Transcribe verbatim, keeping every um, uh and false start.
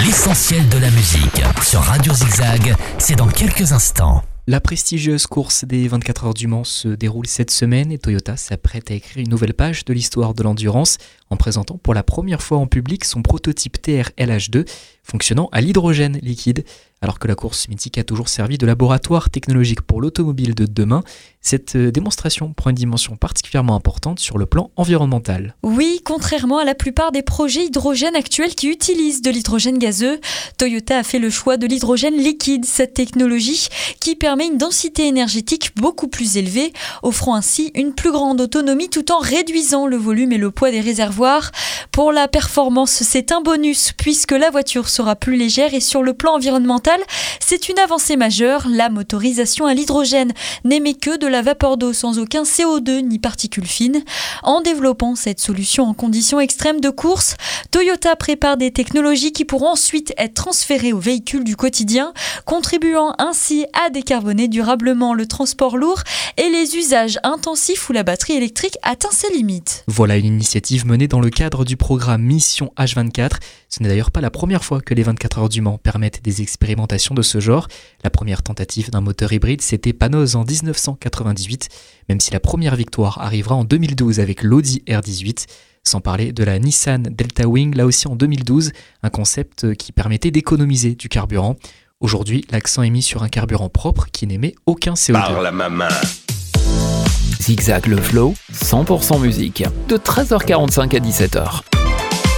L'essentiel de la musique sur Radio Zigzag, c'est dans quelques instants. La prestigieuse course des vingt-quatre heures du Mans se déroule cette semaine et Toyota s'apprête à écrire une nouvelle page de l'histoire de l'endurance en présentant pour la première fois en public son prototype T R L H deux fonctionnant à l'hydrogène liquide. Alors que la course mythique a toujours servi de laboratoire technologique pour l'automobile de demain, cette démonstration prend une dimension particulièrement importante sur le plan environnemental. Oui, contrairement à la plupart des projets hydrogène actuels qui utilisent de l'hydrogène gazeux, Toyota a fait le choix de l'hydrogène liquide, cette technologie qui permet une densité énergétique beaucoup plus élevée, offrant ainsi une plus grande autonomie tout en réduisant le volume et le poids des réservoirs. Pour la performance, c'est un bonus puisque la voiture sera plus légère et sur le plan environnemental, c'est une avancée majeure. La motorisation à l'hydrogène n'émet que de la vapeur d'eau sans aucun C O deux ni particules fines. En développant cette solution en conditions extrêmes de course, Toyota prépare des technologies qui pourront ensuite être transférées aux véhicules du quotidien, contribuant ainsi à décarboner durablement le transport lourd et les usages intensifs où la batterie électrique atteint ses limites. Voilà une initiative menée dans le cadre du programme Mission H vingt-quatre. Ce n'est d'ailleurs pas la première fois que les vingt-quatre heures du Mans permettent des expérimentations de ce genre. La première tentative d'un moteur hybride, c'était Panoz en dix-neuf cent quatre-vingt-dix-huit, même si la première victoire arrivera en deux mille douze avec l'Audi R dix-huit. Sans parler de la Nissan Delta Wing, là aussi en deux mille douze, un concept qui permettait d'économiser du carburant. Aujourd'hui, l'accent est mis sur un carburant propre qui n'émet aucun C O deux. Par la maman. Zigzag le flow, cent pour cent musique, de treize heures quarante-cinq à dix-sept heures.